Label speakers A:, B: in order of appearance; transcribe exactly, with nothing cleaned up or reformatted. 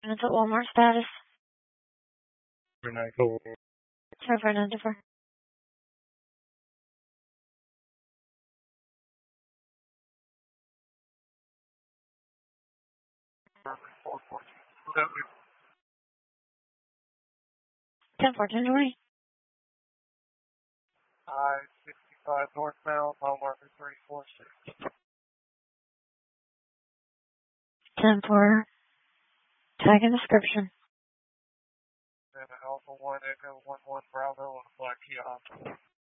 A: documents at Walmart status.
B: nine four.
A: Server ninety-four. ten fourteen twenty.
B: I sixty-five northbound, mile marker three four six.
A: ten four. Tag and description.
B: And Alpha one Echo one one Bravo on a black Kia.